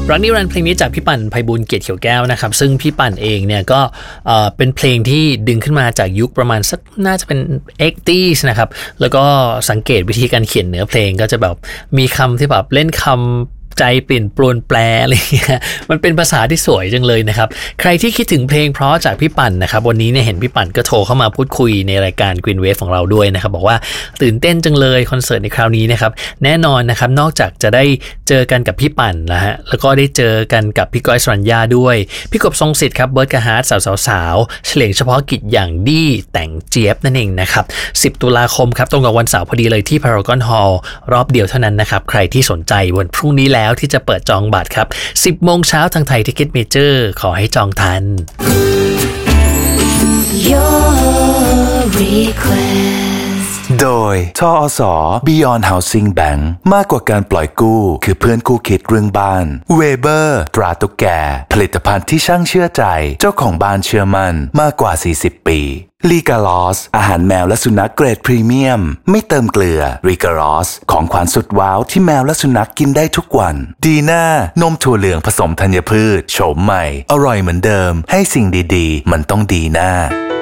รักนิรันดร์เพลงนี้จากพี่ปั่นไพบูลย์เกียรติเขียวแก้วนะครับซึ่งพี่ปั่นเองเนี่ยก็เป็นเพลงที่ดึงขึ้นมาจากยุคประมาณสักน่าจะเป็น 80s นะครับแล้วก็สังเกตวิธีการเขียนเนื้อเพลงก็จะแบบมีคำที่แบบเล่นคำใจเปลี่ยนปรวนแปลอะไรอย่างเงี้ยมันเป็นภาษาที่สวยจังเลยนะครับใครที่คิดถึงเพลงเพราะจากพี่ปั่นนะครับวันนี้เนี่ยเห็นพี่ปั่นก็โทรเข้ามาพูดคุยในรายการ Green Wave ของเราด้วยนะครับบอกว่าตื่นเต้นจังเลยคอนเสิร์ตในคราวนี้นะครับแน่นอนนะครับนอกจากจะได้เจอกันกับพี่ปั่นนะฮะแล้วก็ได้เจอกันกับพี่ก้อยสรัญญาด้วยพี่กบทรงสิทธิ์ครับเบิร์ดกะฮาร์ดสาวเฉลียงเฉพาะกิจอย่างดี้แต่งเจี๊ยบนั่นเองนะครับ10 ตุลาคมครับตรงกับวันเสาร์พอดีเลยที่ Paragon Hall รอบเดียวเท่านั้นนะครับใครที่สนใจวันพรุ่งนี้แล้วที่จะเปิดจองบัตรครับ 10 โมงเช้าทางไทยทิกเก็ตเมเจอร์ขอให้จองทัน Your request โดยทอส. Beyond Housing Bank มากกว่าการปล่อยกู้คือเพื่อนคู่คิดเรื่องบ้านเวเบอร์ตราตุ๊กแกผลิตภัณฑ์ที่ช่างเชื่อใจเจ้าของบ้านเชื่อมั่นมากกว่า40 ปีลีกาลอสอาหารแมวและสุนัขเกรดพรีเมียมไม่เติมเกลือลีกาลอสของขวัญสุดว้าวที่แมวและสุนัขกินได้ทุกวันดีน่านมถั่วเหลืองผสมธัญพืชโฉมใหม่อร่อยเหมือนเดิมให้สิ่งดีๆมันต้องดีน่า